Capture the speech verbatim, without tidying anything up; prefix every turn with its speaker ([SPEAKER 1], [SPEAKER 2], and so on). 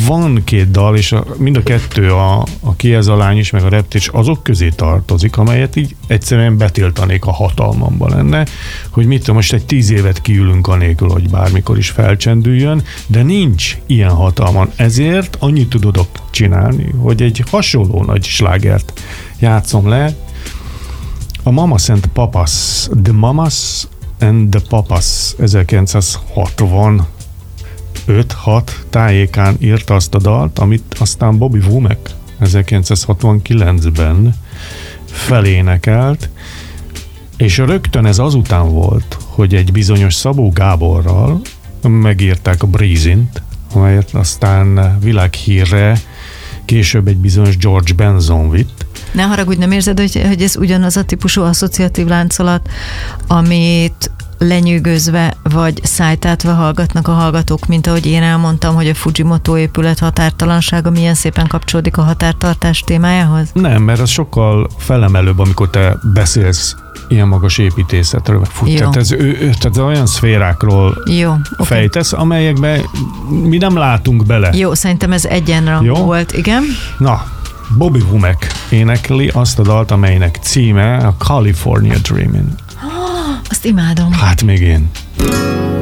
[SPEAKER 1] van két dal, és a, mind a kettő, a, a Ki ez a lány is, meg a Reptés azok közé tartozik, amelyet így egyszerűen betiltanék, a hatalmamban lenne, hogy mit tudom, most egy tíz évet kiülünk anélkül, hogy bármikor is felcsendüljön, de nincs ilyen hatalman. Ezért annyit tudok csinálni, hogy egy hasonló nagy slágert játszom le. A Mamas and Papas, The Mamas and the Papas ezerkilencszázhatvanöt hat tájékán írta azt a dalt, amit aztán Bobby Womack ezerkilencszázhatvankilencben felénekelt, és rögtön ez azután volt, hogy egy bizonyos Szabó Gáborral megírták a Breezint, amelyet aztán világhírre később egy bizonyos George Benson vitt.
[SPEAKER 2] Ne haragudj, nem érzed, hogy, hogy ez ugyanaz a típusú asszociatív láncolat, amit lenyűgözve vagy szájtátva hallgatnak a hallgatók, mint ahogy én elmondtam, hogy a Fujimoto épület határtalansága milyen szépen kapcsolódik a határtartás témájához?
[SPEAKER 1] Nem, mert az sokkal felemelőbb, amikor te beszélsz ilyen magas építészetről. Fú, tehát ez, ő, tehát ez olyan szférákról
[SPEAKER 2] Jó,
[SPEAKER 1] fejtesz, okay. amelyekben mi nem látunk bele.
[SPEAKER 2] Jó, szerintem ez egyenrangú volt, igen.
[SPEAKER 1] Na, Bobby Womack énekli azt a dalt, amelynek címe a California Dreamin'.
[SPEAKER 2] Azt imádom.
[SPEAKER 1] Hát még én.